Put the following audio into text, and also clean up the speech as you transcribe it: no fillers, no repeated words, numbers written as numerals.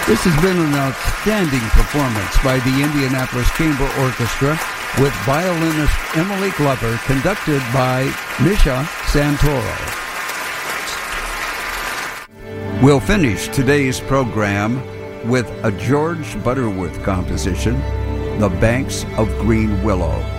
This has been an outstanding performance by the Indianapolis Chamber Orchestra with violinist Emily Glover, conducted by Misha Santoro. We'll finish today's program with a George Butterworth composition, The Banks of Green Willow.